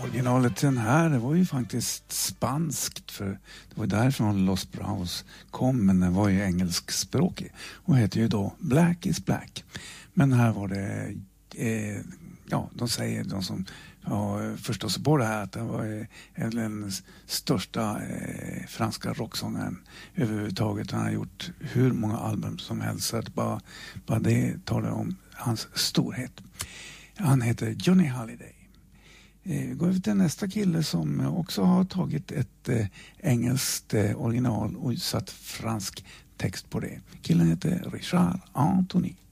Originalet till den här, det var ju faktiskt spanskt, för det var därifrån Los Bravos kom, men den var ju engelskspråkig och heter ju då Black is Black. Men här var det, de säger, de som förstår sig på det här, att det var den största franska rocksångaren överhuvudtaget. Han har gjort hur många album som helst, så att bara det talar om hans storhet. Han heter Johnny Hallyday. Vi går över till nästa kille som också har tagit ett engelskt original och satt fransk text på det. Killen heter Richard Anthony.